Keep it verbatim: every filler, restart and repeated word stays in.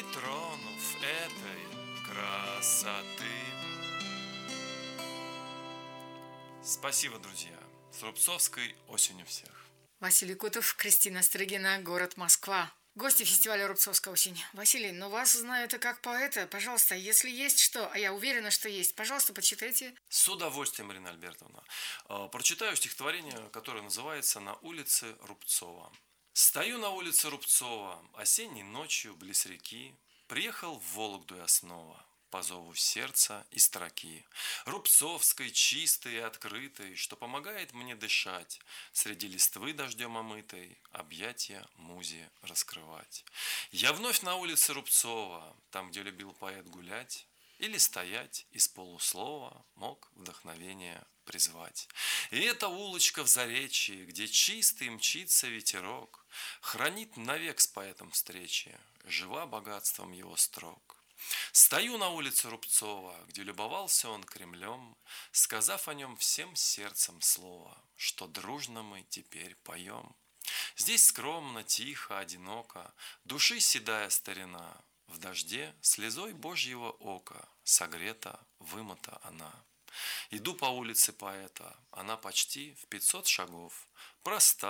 не тронув этой красоты. Спасибо, друзья. С Рубцовской осенью всех. Василий Кутов, Кристина Стрыгина, город Москва. Гости фестиваля «Рубцовская осень». Василий, ну вас знают и как поэта. Пожалуйста, если есть что, а я уверена, что есть, пожалуйста, почитайте. С удовольствием, Марина Альбертовна. Прочитаю стихотворение, которое называется «На улице Рубцова». Стою на улице Рубцова, осенней ночью близ реки. Приехал в Вологду я снова, по зову сердца и строки. Рубцовской, чистой и открытой, что помогает мне дышать, среди листвы дождем омытой, объятия музе раскрывать. Я вновь на улице Рубцова, там, где любил поэт гулять, или стоять из полуслова мог вдохновение призвать. И эта улочка в заречье, где чистый мчится ветерок, хранит навек с поэтом встречи, жива богатством его строк. Стою на улице Рубцова, где любовался он Кремлем, сказав о нем всем сердцем слово, что дружно мы теперь поем. Здесь скромно, тихо, одиноко, души седая старина, в дожде слезой Божьего ока согрета, вымыта она. Иду по улице поэта, она почти в пятьсот шагов, проста.